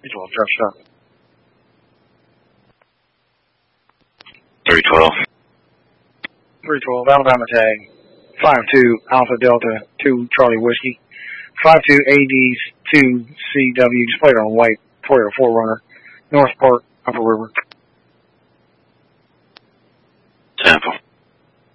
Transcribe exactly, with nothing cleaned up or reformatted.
Visual, drop shot. three twelve. three twelve, Alabama tag. five two, Alpha Delta, two, Charlie Whiskey. five two, A D two, C W, displayed on white, Toyota four runner, North Park, Upper River.